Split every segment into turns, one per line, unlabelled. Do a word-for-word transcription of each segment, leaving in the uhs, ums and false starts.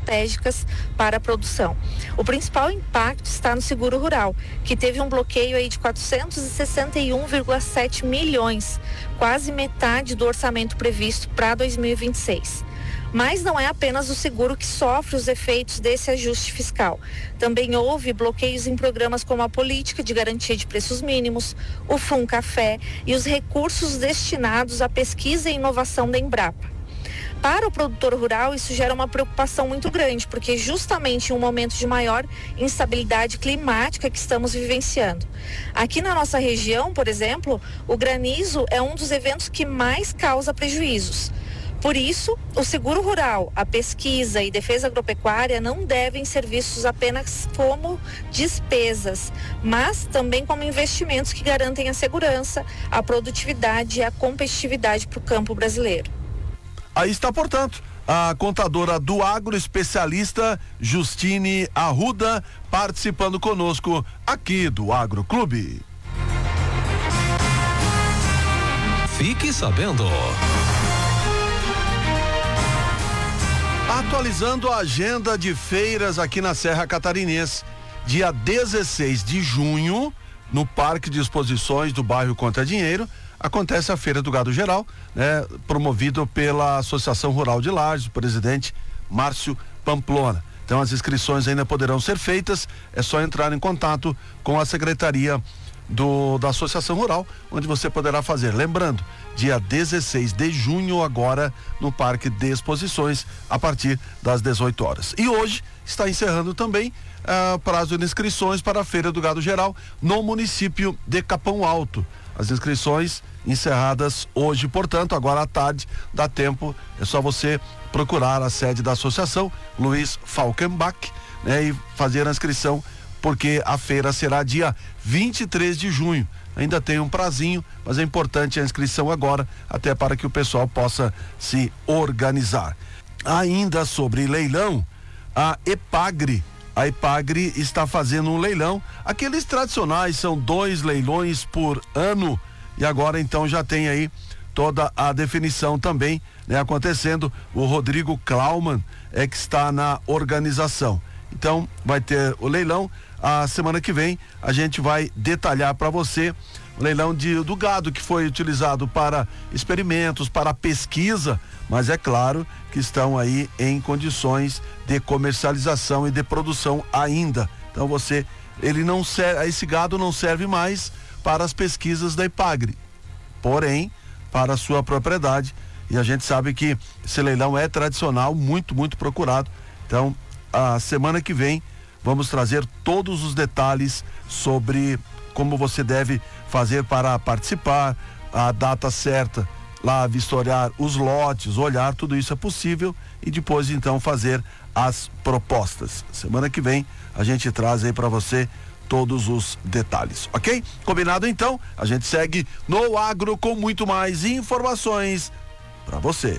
estratégicas para a produção. O principal impacto está no seguro rural, que teve um bloqueio aí de quatrocentos e sessenta e um vírgula sete milhões, quase metade do orçamento previsto para dois mil e vinte e seis. Mas não é apenas o seguro que sofre os efeitos desse ajuste fiscal. Também houve bloqueios em programas como a Política de Garantia de Preços Mínimos, o FUNCAFé e os recursos destinados à pesquisa e inovação da Embrapa. Para o produtor rural, isso gera uma preocupação muito grande, porque justamente em um momento de maior instabilidade climática que estamos vivenciando. Aqui na nossa região, por exemplo, o granizo é um dos eventos que mais causa prejuízos. Por isso, o seguro rural, a pesquisa e defesa agropecuária não devem ser vistos apenas como despesas, mas também como investimentos que garantem a segurança, a produtividade e a competitividade para o campo brasileiro.
Aí está, portanto, a contadora do agro, especialista Justine Arruda, participando conosco aqui do Agro Clube.
Fique sabendo.
Atualizando a agenda de feiras aqui na Serra Catarinense. Dia dezesseis de junho, no Parque de Exposições do bairro Conta Dinheiro, acontece a Feira do Gado Geral, né, promovido pela Associação Rural de Lages, o presidente Márcio Pamplona. Então as inscrições ainda poderão ser feitas, é só entrar em contato com a Secretaria do, da Associação Rural, onde você poderá fazer. Lembrando, dia dezesseis de junho, agora no Parque de Exposições, a partir das dezoito horas. E hoje está encerrando também uh, prazo de inscrições para a Feira do Gado Geral no município de Capão Alto. As inscrições encerradas hoje, portanto, agora à tarde, dá tempo, é só você procurar a sede da associação, Luiz Falkenbach, né, e fazer a inscrição, porque a feira será dia vinte e três de junho. Ainda tem um prazinho, mas é importante a inscrição agora, até para que o pessoal possa se organizar. Ainda sobre leilão, a Epagre, a Epagre está fazendo um leilão. Aqueles tradicionais são dois leilões por ano, e agora então já tem aí toda a definição também, né, acontecendo. O Rodrigo Klauman é que está na organização. Então vai ter o leilão. A semana que vem a gente vai detalhar para você o leilão de, do gado que foi utilizado para experimentos, para pesquisa, mas é claro que estão aí em condições de comercialização e de produção ainda. Então você, ele não serve, esse gado não serve mais para as pesquisas da Epagre, porém para a sua propriedade, e a gente sabe que esse leilão é tradicional, muito, muito procurado. Então a semana que vem vamos trazer todos os detalhes sobre como você deve fazer para participar, a data certa, lá vistoriar os lotes, olhar, tudo isso é possível, e depois então fazer as propostas. Semana que vem a gente traz aí para você todos os detalhes, ok? Combinado então? A gente segue no Agro com muito mais informações para você.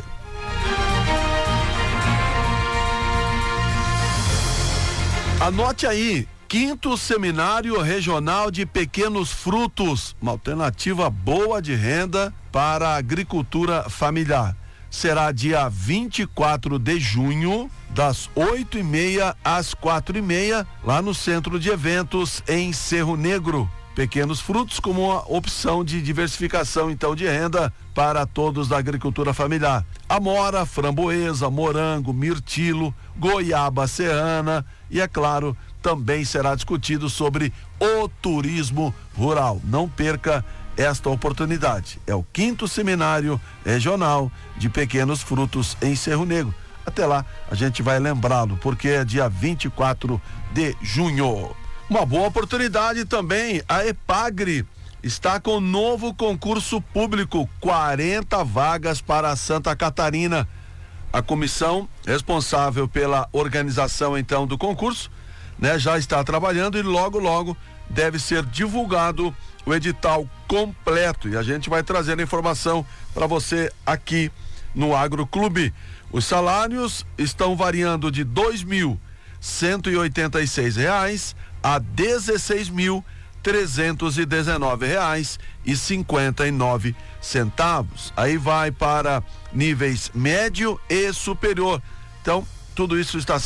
Anote aí, quinto Seminário Regional de Pequenos Frutos, uma alternativa boa de renda para a agricultura familiar. Será dia vinte e quatro de junho, das oito e meia às quatro e meia, lá no Centro de Eventos em Cerro Negro. Pequenos frutos como uma opção de diversificação então de renda para todos da agricultura familiar. Amora, framboesa, morango, mirtilo, goiaba serrana e, é claro, também será discutido sobre o turismo rural. Não perca esta oportunidade. É o quinto Seminário Regional de Pequenos Frutos em Cerro Negro. Até lá a gente vai lembrá-lo, porque é dia vinte e quatro de junho. Uma boa oportunidade também, a Epagre está com novo concurso público, quarenta vagas para Santa Catarina. A comissão responsável pela organização então do concurso, né, já está trabalhando, e logo logo deve ser divulgado o edital completo, e a gente vai trazer a informação para você aqui no Agro Clube. Os salários estão variando de dois mil cento e oitenta e seis reais a dezesseis mil trezentos e dezenove reais e cinquenta e nove centavos. Aí vai para níveis médio e superior. Então, tudo isso está